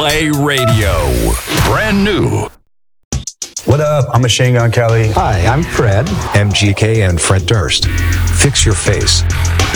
Play Radio. Brand new. What up? I'm Machine Gun Kelly. Hi, I'm Fred. MGK and Fred Durst. Fix your face.